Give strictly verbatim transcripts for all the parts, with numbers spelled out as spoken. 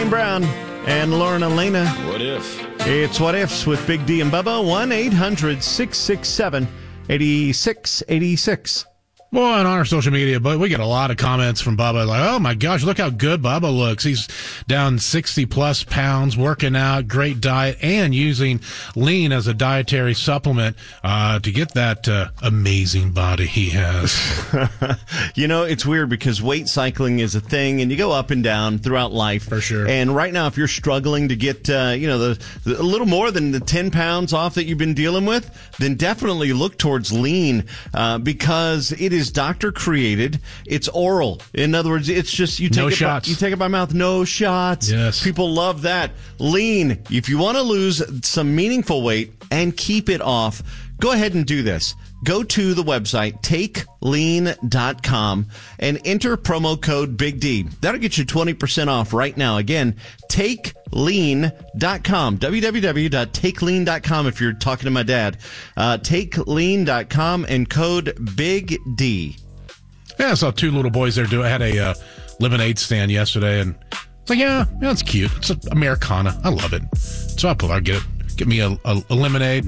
Dwayne Brown and Lauren Elena. What if? It's What Ifs with Big D and Bubba. one eight hundred six six seven eight six eight six. Boy, on our social media, but we get a lot of comments from Bubba like, oh my gosh, look how good Bubba looks. He's down sixty plus pounds, working out, great diet, and using lean as a dietary supplement uh, to get that uh, amazing body he has. You know, it's weird because weight cycling is a thing, and you go up and down throughout life. For sure. And right now, if you're struggling to get, uh, you know, the, the a little more than the ten pounds off that you've been dealing with, then definitely look towards lean uh, because it is doctor created. It's oral. In other words, it's just you take no it shots. By, you take it by mouth, no shots. Yes. People love that. Lean. If you want to lose some meaningful weight and keep it off, go ahead and do this. Go to the website take lean dot com and enter promo code Big D. That'll get you twenty percent off right now. Again, take lean dot com. w w w dot take lean dot com if you're talking to my dad. Uh, take lean dot com and code Big D. Yeah, I saw two little boys there do. I had a uh, lemonade stand yesterday, and it's like, yeah, yeah, it's cute. It's an Americana. I love it. So I pull out, get it, get me a, a, a lemonade,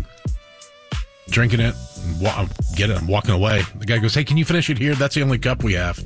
drinking it, and wa- get it. I'm walking away. The guy goes, "Hey, can you finish it here? That's the only cup we have."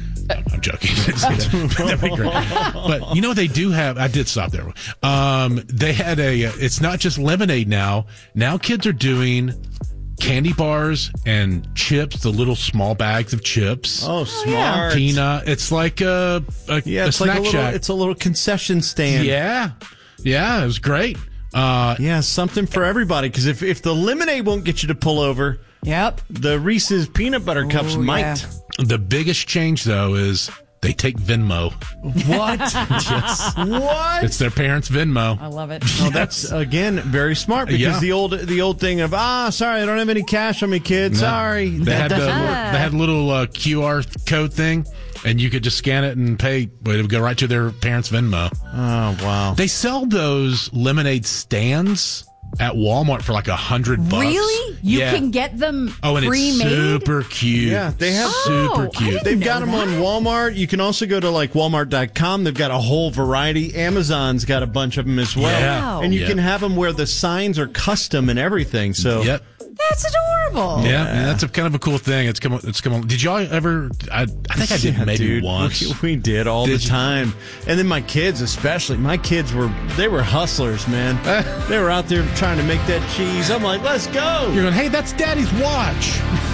I'm joking. That'd be great. But you know what they do have? I did stop there. Um, they had a. It's not just lemonade now. Now kids are doing candy bars and chips, the little small bags of chips. Oh, smart. Peanut. It's like a, a, Yeah, a it's snack like a little, shack. it's a little concession stand. Yeah. Yeah, it was great. Uh, Yeah, something for everybody. Because if, if the lemonade won't get you to pull over, Yep. the Reese's peanut butter cups Ooh, might. yeah. the biggest change, though, is they take Venmo. What? Yes. What? It's their parents' Venmo. I love it. Oh, that's again very smart because Yeah. the old the old thing of ah sorry I don't have any cash on me, kid. No. Sorry. They That had the, doesn't work. they had a little uh, Q R code thing, and you could just scan it and pay, but it would go right to their parents' Venmo. Oh wow. They sell those lemonade stands at Walmart for like a hundred bucks. Really? You Yeah. can get them Oh, and pre-made? it's super cute. Yeah, they have- Oh, super I cute. didn't They've got know them on that. Walmart. You can also go to like walmart dot com. They've got a whole variety. Amazon's got a bunch of them as well. Yeah. And you Yeah. can have them where the signs are custom and everything. So Yep. That's adorable. Yeah, and that's a kind of a cool thing. It's come. It's come. Did y'all ever? I, I think I did Yeah, maybe dude, once. We, we did all Did the you? time. And then my kids especially. My kids were, they were hustlers, man. They were out there trying to make that cheese. I'm like, let's go. You're going, hey, that's Daddy's watch.